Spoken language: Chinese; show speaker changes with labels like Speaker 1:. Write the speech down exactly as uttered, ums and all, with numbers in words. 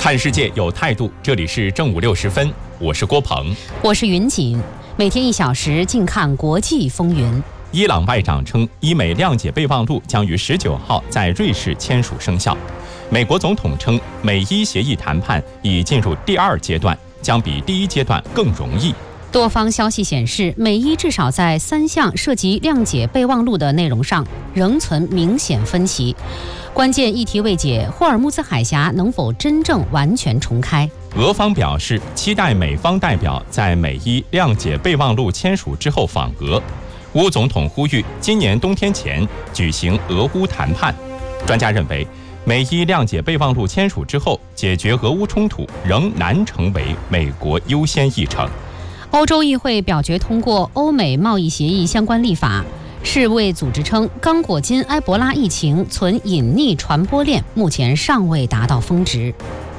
Speaker 1: 看世界有态度，这里是正午六时分，我是郭鹏，
Speaker 2: 我是云锦，每天一小时，静看国际风云。
Speaker 1: 伊朗外长称，伊美谅解备忘录将于十九号在瑞士签署生效。美国总统称，美伊协议谈判已进入第二阶段，将比第一阶段更容易。
Speaker 2: 多方消息显示，美伊至少在三项涉及谅解备忘录的内容上仍存明显分歧。关键议题未解，霍尔木兹海峡能否真正完全重开？
Speaker 1: 俄方表示，期待美方代表在美伊谅解备忘录签署之后访俄。乌总统呼吁今年冬天前举行俄乌谈判。专家认为，美伊谅解备忘录签署之后，解决俄乌冲突仍难成为美国优先议程。
Speaker 2: 欧洲议会表决通过欧美贸易协议相关立法。世卫组织称，刚果金埃博拉疫情存隐匿传播链，目前尚未达到峰值。